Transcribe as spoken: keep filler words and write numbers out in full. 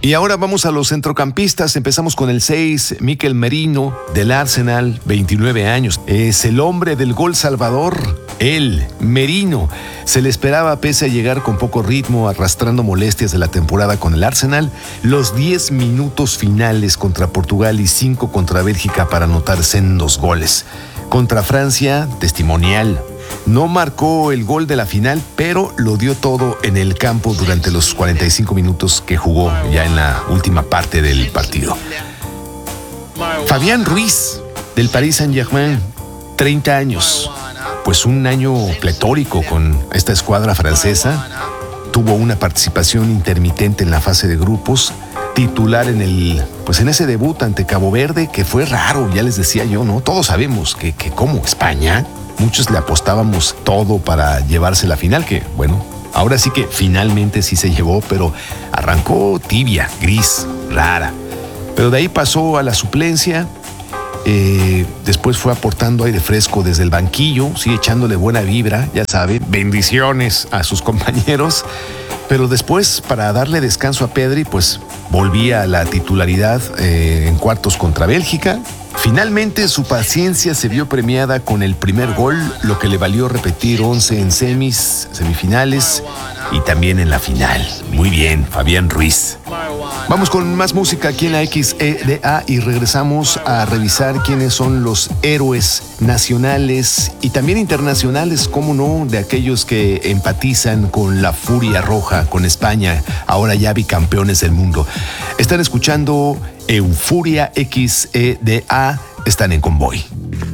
Y ahora vamos a los centrocampistas. Empezamos con el seis, Mikel Merino, del Arsenal, veintinueve años. Es el hombre del gol salvador, él, Merino. Se le esperaba, pese a llegar con poco ritmo, arrastrando molestias de la temporada con el Arsenal, los diez minutos finales contra Portugal y cinco contra Bélgica para anotar sendos goles. Contra Francia, testimonial. No marcó el gol de la final, pero lo dio todo en el campo durante los cuarenta y cinco minutos que jugó ya en la última parte del partido. Fabián Ruiz, del Paris Saint-Germain, treinta años. Pues un año pletórico con esta escuadra francesa. Tuvo una participación intermitente en la fase de grupos, titular en el, pues en ese debut ante Cabo Verde, que fue raro, ya les decía yo, ¿no? Todos sabemos que, que como España, muchos le apostábamos todo para llevarse la final, que bueno, ahora sí que finalmente sí se llevó, pero arrancó tibia, gris, rara. Pero de ahí pasó a la suplencia, eh, después fue aportando aire fresco desde el banquillo, sí, echándole buena vibra, ya sabe, bendiciones a sus compañeros. Pero después, para darle descanso a Pedri, pues volvía a la titularidad eh, en cuartos contra Bélgica. Finalmente su paciencia se vio premiada con el primer gol, lo que le valió repetir once en semis, semifinales y también en la final. Muy bien, Fabián Ruiz. Vamos con más música aquí en la X E D A y regresamos a revisar quiénes son los héroes nacionales y también internacionales, cómo no, de aquellos que empatizan con la Furia Roja, con España, ahora ya bicampeones del mundo. Están escuchando Euforia X E D A, están en Convoy.